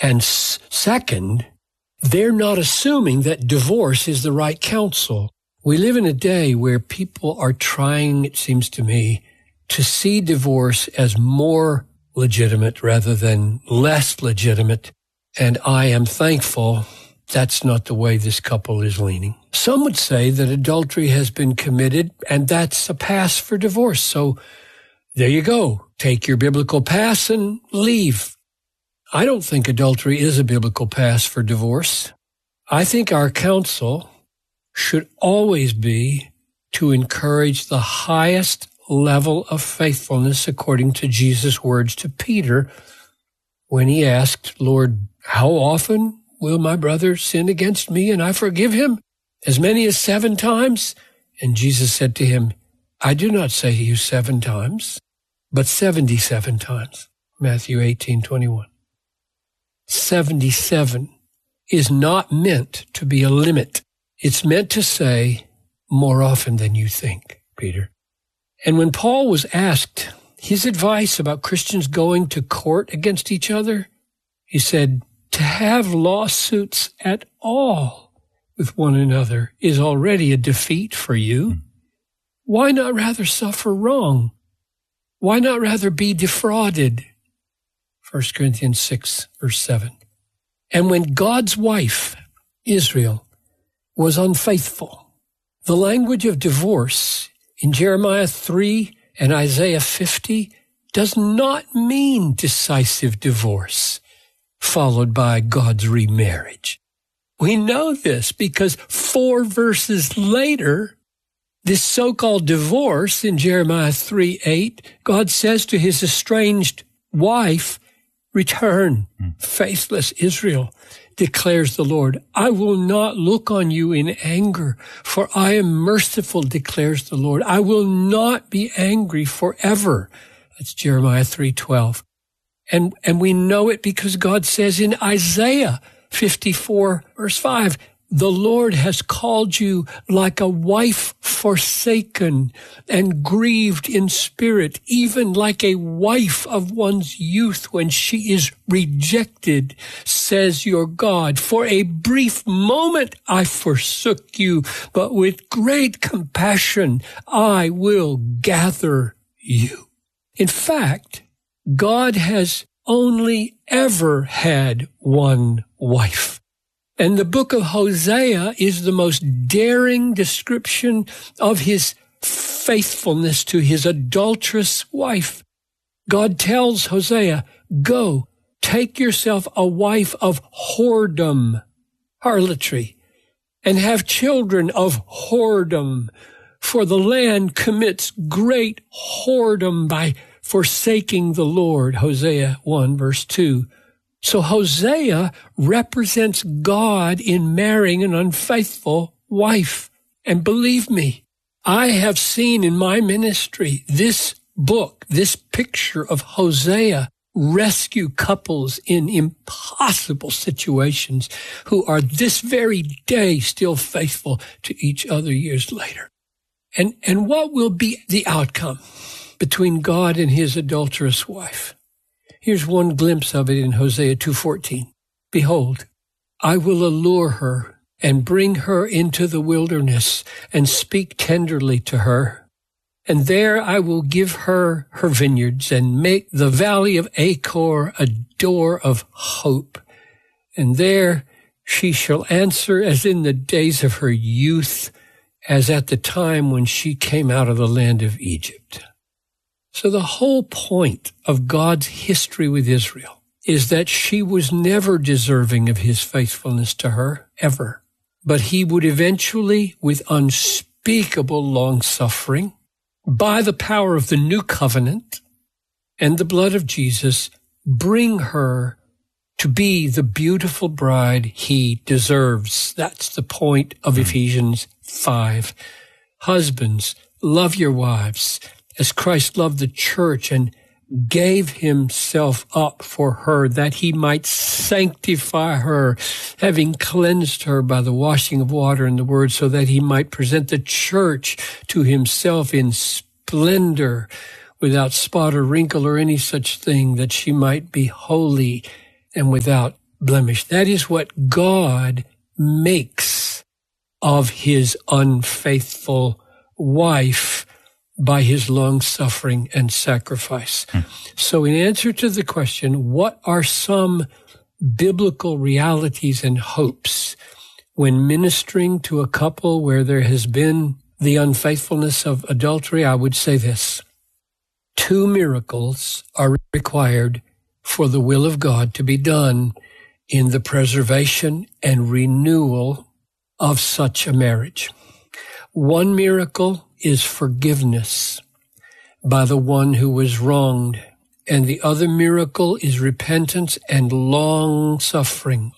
And second, they're not assuming that divorce is the right counsel. We live in a day where people are trying, it seems to me, to see divorce as more legitimate rather than less legitimate. And I am thankful that's not the way this couple is leaning. Some would say that adultery has been committed and that's a pass for divorce. So there you go. Take your biblical pass and leave. I don't think adultery is a biblical pass for divorce. I think our counsel should always be to encourage the highest level of faithfulness according to Jesus' words to Peter when he asked, Lord, how often will my brother sin against me and I forgive him? As many as 7 times? And Jesus said to him, I do not say to you 7 times, but 77 times. Matthew 18:21. 77 is not meant to be a limit. It's meant to say more often than you think, Peter. And when Paul was asked his advice about Christians going to court against each other, he said, to have lawsuits at all with one another is already a defeat for you. Why not rather suffer wrong? Why not rather be defrauded? 1 Corinthians 6, verse 7. And when God's wife, Israel, was unfaithful, the language of divorce in Jeremiah 3 and Isaiah 50 does not mean decisive divorce followed by God's remarriage. We know this because 4 verses later, this so-called divorce in Jeremiah 3:8, God says to his estranged wife, return, faithless Israel, declares the Lord. I will not look on you in anger, for I am merciful, declares the Lord. I will not be angry forever. That's Jeremiah 3:12. And we know it because God says in Isaiah 54, verse 5, the Lord has called you like a wife forsaken and grieved in spirit, even like a wife of one's youth when she is rejected, says your God. For a brief moment I forsook you, but with great compassion I will gather you. In fact, God has only ever had one wife. And the book of Hosea is the most daring description of his faithfulness to his adulterous wife. God tells Hosea, go, take yourself a wife of whoredom, harlotry, and have children of whoredom, for the land commits great whoredom by forsaking the Lord, Hosea 1, verse 2. So Hosea represents God in marrying an unfaithful wife. And believe me, I have seen in my ministry this book, this picture of Hosea rescue couples in impossible situations who are this very day still faithful to each other years later. And what will be the outcome between God and his adulterous wife? Here's one glimpse of it in Hosea 2:14. Behold, I will allure her and bring her into the wilderness and speak tenderly to her. And there I will give her her vineyards and make the valley of Achor a door of hope. And there she shall answer as in the days of her youth, as at the time when she came out of the land of Egypt. So the whole point of God's history with Israel is that she was never deserving of his faithfulness to her, ever. But he would eventually, with unspeakable long-suffering, by the power of the new covenant and the blood of Jesus, bring her to be the beautiful bride he deserves. That's the point of Ephesians 5. Husbands, love your wives as Christ loved the church and gave himself up for her, that he might sanctify her, having cleansed her by the washing of water and the word, so that he might present the church to himself in splendor, without spot or wrinkle or any such thing, that she might be holy and without blemish. That is what God makes of his unfaithful wife by his long-suffering and sacrifice. So in answer to the question, what are some biblical realities and hopes when ministering to a couple where there has been the unfaithfulness of adultery? I would say this: 2 miracles are required for the will of God to be done in the preservation and renewal of such a marriage. 1 miracle is forgiveness by the one who was wronged, and the other miracle is repentance and long suffering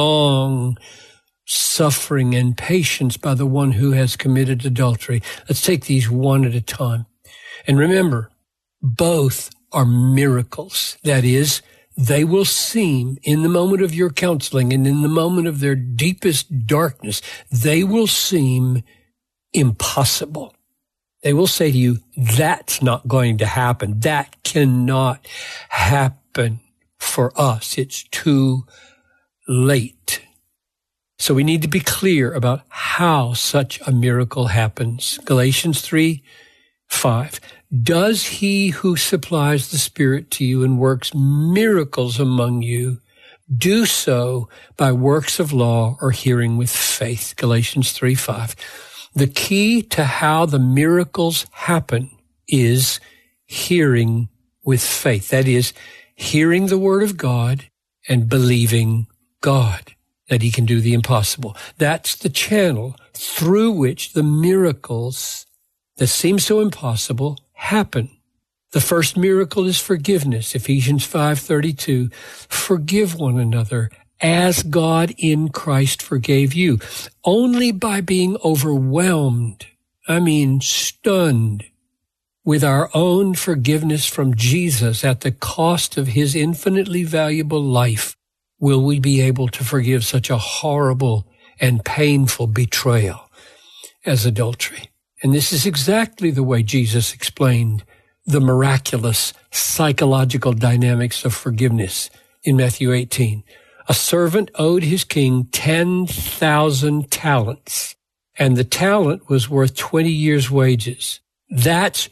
and patience by the one who has committed adultery. Let's take these one at a time. And remember, both are miracles. That is, they will seem, in the moment of your counseling and in the moment of their deepest darkness, they will seem impossible. They will say to you, that's not going to happen. That cannot happen for us. It's too late. So we need to be clear about how such a miracle happens. Galatians 3:5. Does he who supplies the Spirit to you and works miracles among you do so by works of law or hearing with faith? Galatians 3:5. The key to how the miracles happen is hearing with faith. That is, hearing the Word of God and believing God that he can do the impossible. That's the channel through which the miracles that seem so impossible happen. The first miracle is forgiveness. Ephesians 5:32. Forgive one another as God in Christ forgave you. Only by being overwhelmed, stunned, with our own forgiveness from Jesus at the cost of his infinitely valuable life, will we be able to forgive such a horrible and painful betrayal as adultery. And this is exactly the way Jesus explained the miraculous psychological dynamics of forgiveness in Matthew 18. A servant owed his king 10,000 talents, and the talent was worth 20 years' wages. That's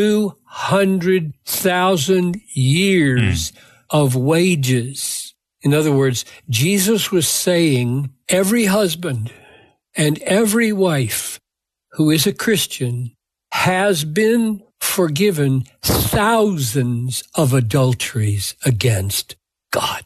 200,000 years of wages. In other words, Jesus was saying every husband and every wife who is a Christian has been forgiven thousands of adulteries against God.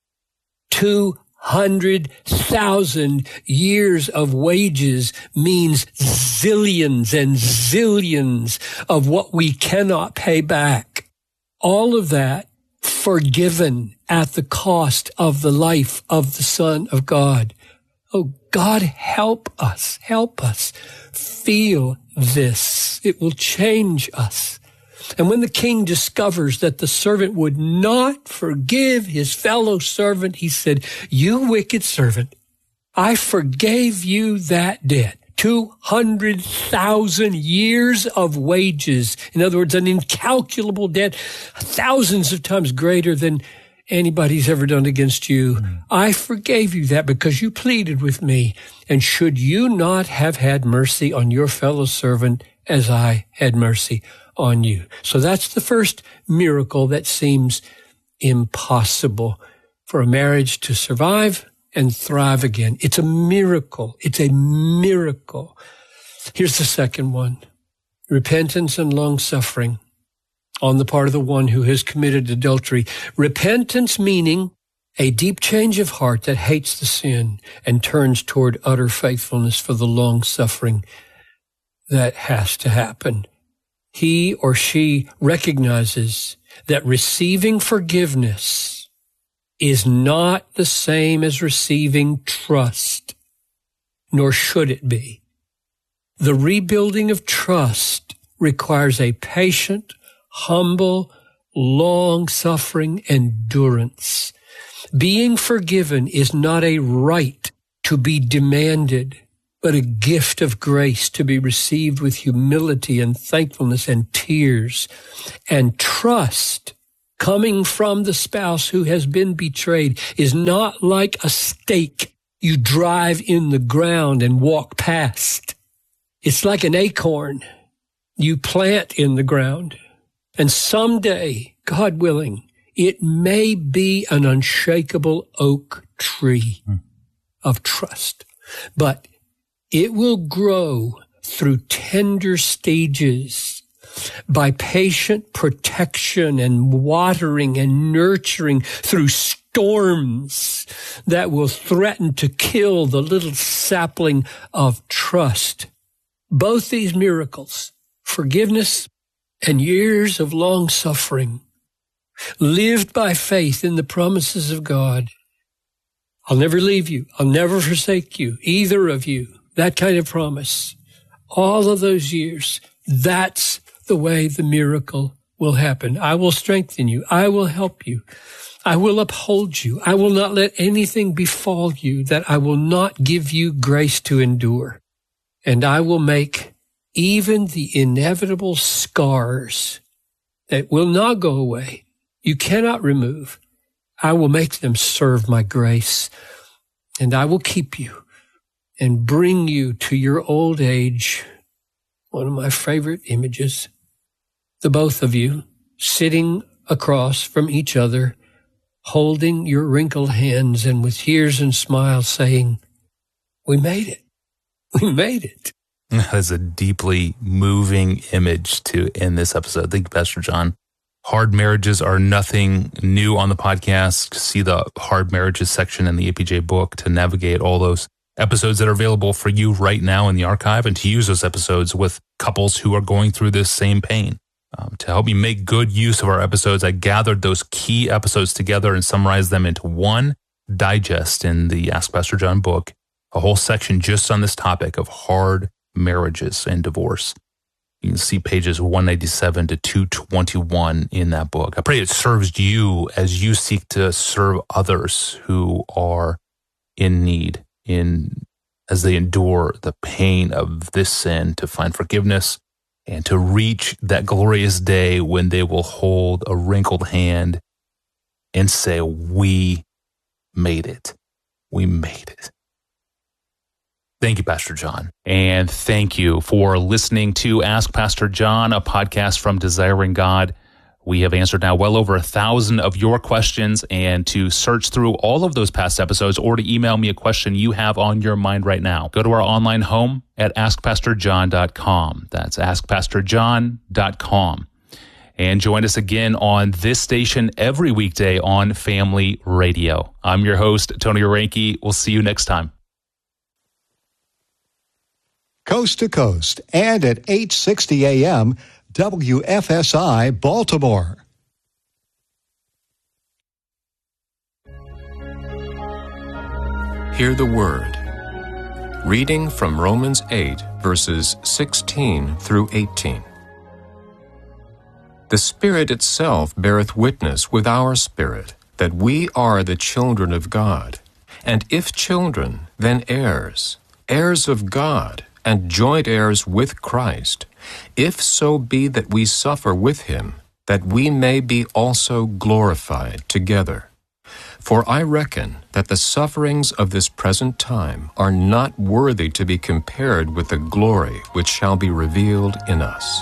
200,000 years of wages means zillions and zillions of what we cannot pay back. All of that forgiven at the cost of the life of the Son of God. Oh, God, help us feel this. It will change us. And when the king discovers that the servant would not forgive his fellow servant, he said, "You wicked servant, I forgave you that debt." 200,000 years of wages. In other words, an incalculable debt, thousands of times greater than anybody's ever done against you. I forgave you that because you pleaded with me. And should you not have had mercy on your fellow servant as I had mercy on you? So that's the first miracle that seems impossible for a marriage to survive and thrive again. It's a miracle. It's a miracle. Here's the second one. Repentance and long-suffering on the part of the one who has committed adultery. Repentance meaning a deep change of heart that hates the sin and turns toward utter faithfulness for the long-suffering that has to happen. He or she recognizes that receiving forgiveness is not the same as receiving trust, nor should it be. The rebuilding of trust requires a patient, humble, long-suffering endurance. Being forgiven is not a right to be demanded, but a gift of grace to be received with humility and thankfulness and tears. And trust coming from the spouse who has been betrayed is not like a stake you drive in the ground and walk past. It's like an acorn you plant in the ground. And someday, God willing, it may be an unshakable oak tree of trust. But it will grow through tender stages by patient protection and watering and nurturing through storms that will threaten to kill the little sapling of trust. Both these miracles, forgiveness and years of long suffering, lived by faith in the promises of God. I'll never leave you. I'll never forsake you, either of you. That kind of promise. All of those years, that's the way the miracle will happen. I will strengthen you. I will help you. I will uphold you. I will not let anything befall you that I will not give you grace to endure. And I will make even the inevitable scars that will not go away, you cannot remove. I will make them serve my grace, and I will keep you and bring you to your old age. One of my favorite images, the both of you sitting across from each other, holding your wrinkled hands and with tears and smiles saying, we made it. We made it. That is a deeply moving image to end this episode. Thank you, Pastor John. Hard marriages are nothing new on the podcast. See the hard marriages section in the APJ book to navigate all those episodes that are available for you right now in the archive, and to use those episodes with couples who are going through this same pain. To help me make good use of our episodes, I gathered those key episodes together and summarized them into one digest in the Ask Pastor John book, a whole section just on this topic of hard marriages and divorce. You can see pages 197 to 221 in that book. I pray it serves you as you seek to serve others who are in need, as they endure the pain of this sin, to find forgiveness and to reach that glorious day when they will hold a wrinkled hand and say, we made it. We made it. Thank you, Pastor John. And thank you for listening to Ask Pastor John, a podcast from Desiring God. We have answered now well over 1,000 of your questions, and to search through all of those past episodes or to email me a question you have on your mind right now, go to our online home at askpastorjohn.com. That's askpastorjohn.com. And join us again on this station every weekday on Family Radio. I'm your host, Tony Oranke. We'll see you next time. Coast to Coast and at 8:60 a.m., WFSI Baltimore. Hear the Word. Reading from Romans 8, verses 16 through 18. The Spirit itself beareth witness with our spirit that we are the children of God, and if children, then heirs, heirs of God, and joint heirs with Christ, if so be that we suffer with him, that we may be also glorified together. For I reckon that the sufferings of this present time are not worthy to be compared with the glory which shall be revealed in us.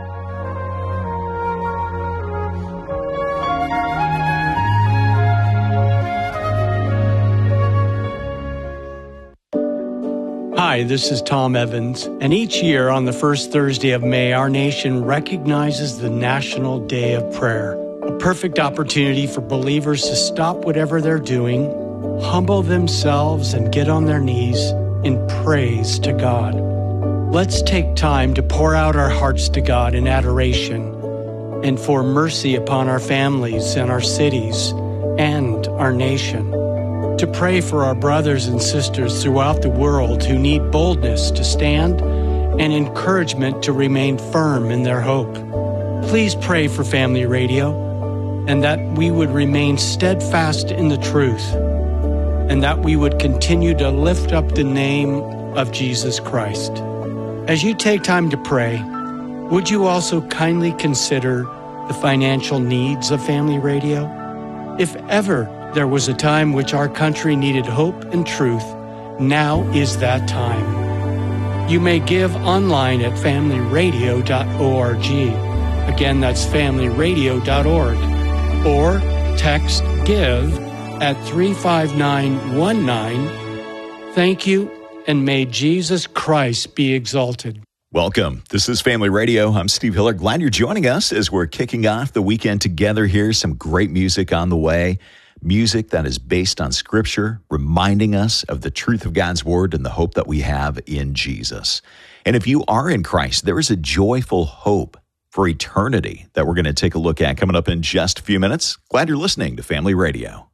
Hi, this is Tom Evans, and each year on the first Thursday of May, our nation recognizes the National Day of Prayer, a perfect opportunity for believers to stop whatever they're doing, humble themselves, and get on their knees in praise to God. Let's take time to pour out our hearts to God in adoration and for mercy upon our families and our cities and our nation. To pray for our brothers and sisters throughout the world who need boldness to stand and encouragement to remain firm in their hope. Please pray for Family Radio and that we would remain steadfast in the truth and that we would continue to lift up the name of Jesus Christ. As you take time to pray, would you also kindly consider the financial needs of Family Radio? If ever there was a time which our country needed hope and truth, now is that time. You may give online at familyradio.org. Again, that's familyradio.org. Or text GIVE at 35919. Thank you, and may Jesus Christ be exalted. Welcome. This is Family Radio. I'm Steve Hiller. Glad you're joining us as we're kicking off the weekend together here. Some great music on the way. Music that is based on Scripture, reminding us of the truth of God's Word and the hope that we have in Jesus. And if you are in Christ, there is a joyful hope for eternity that we're going to take a look at coming up in just a few minutes. Glad you're listening to Family Radio.